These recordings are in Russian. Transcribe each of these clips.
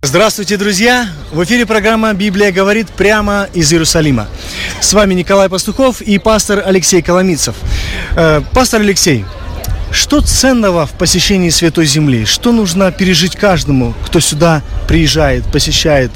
Здравствуйте, друзья! В эфире программа «Библия говорит» прямо из Иерусалима. С вами Николай Пастухов и пастор Алексей Коломийцев. Пастор Алексей, что ценного в посещении Святой Земли? Что нужно пережить каждому, кто сюда приезжает, посещает?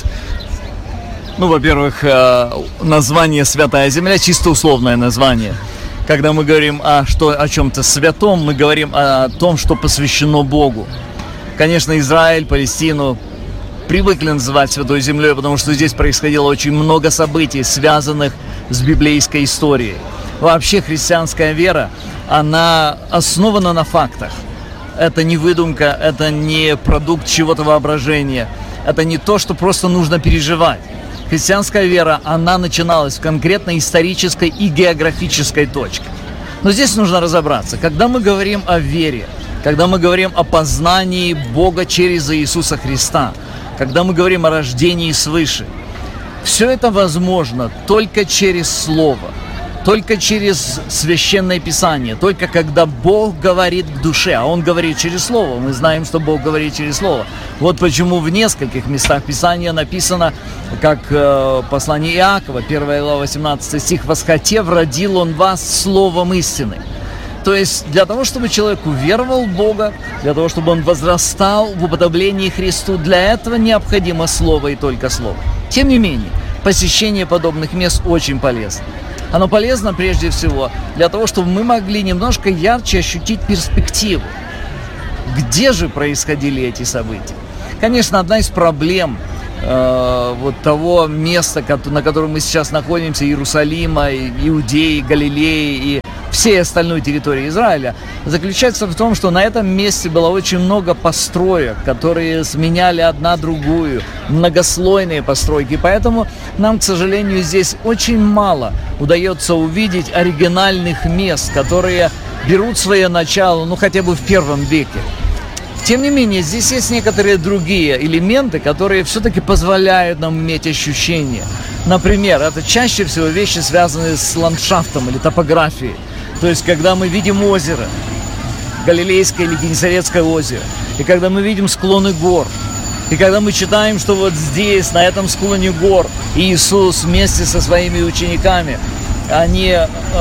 Во-первых, название «Святая Земля» чисто условное название. Когда мы говорим о чем-то святом, мы говорим о том, что посвящено Богу. Конечно, Израиль, Палестину привыкли называть Святой Землей, потому что здесь происходило очень много событий, связанных с библейской историей. Вообще христианская вера, она основана на фактах. Это не выдумка, это не продукт чего-то воображения, это не то, что просто нужно переживать. Христианская вера, она начиналась в конкретной исторической и географической точке. Но здесь нужно разобраться, когда мы говорим о вере, когда мы говорим о познании Бога через Иисуса Христа, когда мы говорим о рождении свыше, все это возможно только через Слово, только через Священное Писание, только когда Бог говорит к душе, а Он говорит через Слово. Мы знаем, что Бог говорит через Слово. Вот почему в нескольких местах Писания написано, как послание Иакова, 1 глава, 18 стих: «Восхотев, родил Он вас словом истины». То есть для того, чтобы человек уверовал в Бога, для того, чтобы он возрастал в уподоблении Христу, для этого необходимо Слово и только Слово. Тем не менее, посещение подобных мест очень полезно. Оно полезно прежде всего для того, чтобы мы могли немножко ярче ощутить перспективу. Где же происходили эти события? Конечно, одна из проблем того места, на котором мы сейчас находимся, Иерусалима, Иудеи, Галилеи и всей остальной территории Израиля, заключается в том, что на этом месте было очень много построек, которые сменяли одна другую, многослойные постройки. Поэтому нам, к сожалению, здесь очень мало удается увидеть оригинальных мест, которые берут свое начало, хотя бы в первом веке. Тем не менее, здесь есть некоторые другие элементы, которые все-таки позволяют нам иметь ощущение. Например, это чаще всего вещи, связанные с ландшафтом или топографией. То есть, когда мы видим озеро, Галилейское или Генесарецкое озеро, и когда мы видим склоны гор, и когда мы читаем, что вот здесь, на этом склоне гор, Иисус вместе со своими учениками, они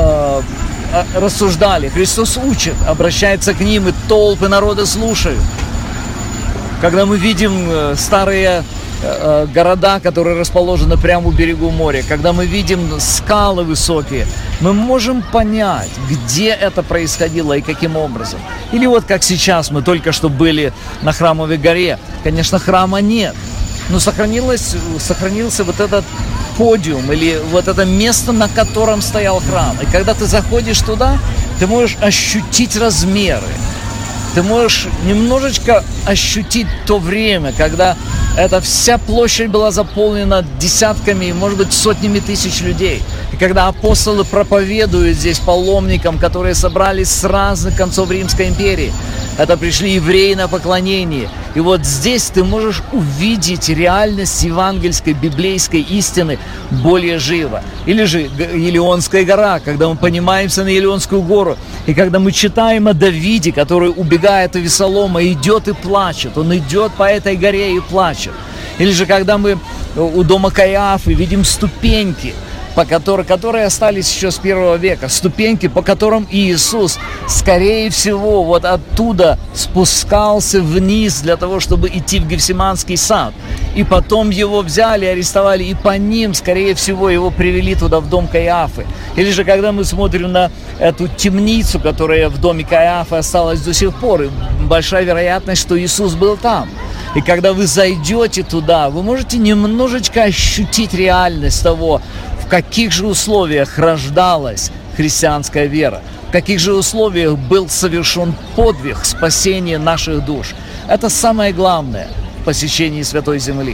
рассуждали, Христос учит, обращается к ним, и толпы народа слушают. Когда мы видим старые города, которые расположены прямо у берегу моря, когда мы видим скалы высокие, мы можем понять, где это происходило и каким образом. Или вот как сейчас мы только что были на Храмовой горе. Конечно, храма нет, но сохранился вот этот подиум или вот это место, на котором стоял храм. И когда ты заходишь туда, ты можешь ощутить размеры. Ты можешь немножечко ощутить то время, когда эта вся площадь была заполнена десятками, может быть, сотнями тысяч людей. И когда апостолы проповедуют здесь паломникам, которые собрались с разных концов Римской империи, это пришли евреи на поклонение. И вот здесь ты можешь увидеть реальность евангельской, библейской истины более живо. Или же Елеонская гора, когда мы поднимаемся на Елеонскую гору, и когда мы читаем о Давиде, который убегает от Авесолома, идет и плачет. Он идет по этой горе и плачет. Или же когда мы у дома Каиафы видим ступеньки, которые остались еще с первого века, ступеньки, по которым Иисус, скорее всего, вот оттуда спускался вниз для того, чтобы идти в Гефсиманский сад. И потом его взяли, арестовали, и по ним, скорее всего, его привели туда, в дом Каиафы. Или же, когда мы смотрим на эту темницу, которая в доме Каиафы осталась до сих пор, и большая вероятность, что Иисус был там. И когда вы зайдете туда, вы можете немножечко ощутить реальность того, в каких же условиях рождалась христианская вера, в каких же условиях был совершен подвиг спасения наших душ. Это самое главное в посещении Святой Земли.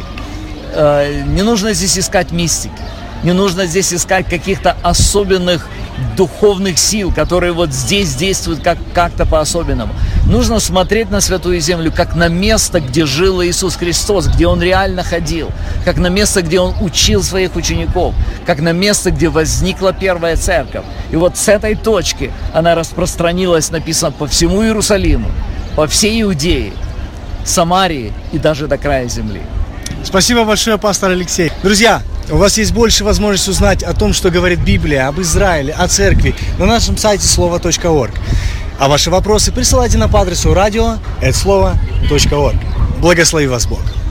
Не нужно здесь искать мистики, не нужно здесь искать каких-то особенных духовных сил, которые вот здесь действуют как-то по-особенному. Нужно смотреть на Святую Землю как на место, где жил Иисус Христос, где Он реально ходил, как на место, где Он учил своих учеников, как на место, где возникла первая церковь. И вот с этой точки она распространилась, написано, по всему Иерусалиму, по всей Иудее, Самарии и даже до края земли. Спасибо большое, пастор Алексей. Друзья, у вас есть больше возможности узнать о том, что говорит Библия, об Израиле, о церкви на нашем сайте слово.орг. А ваши вопросы присылайте нам по адресу radio@slovo.org. Благослови вас Бог.